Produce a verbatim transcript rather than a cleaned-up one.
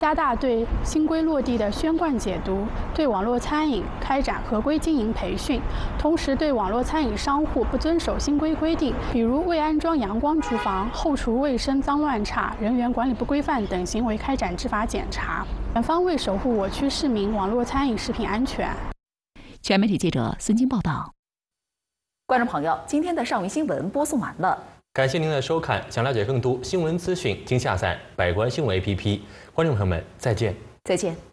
加大对新规落地的宣贯解读，对网络餐饮开展合规经营培训，同时对网络餐饮商户不遵守新规规定，比如未安装阳光厨房、后厨卫生脏乱差、人员管理不规范等行为开展执法检查，全方位守护我区市民网络餐饮食品安全。 全媒体记者孙晶报道。 观众朋友，今天的上云新闻播送完了。 感谢您的收看，想了解更多新闻资讯，请下载百官新闻 A P P。观众朋友们，再见。 再见。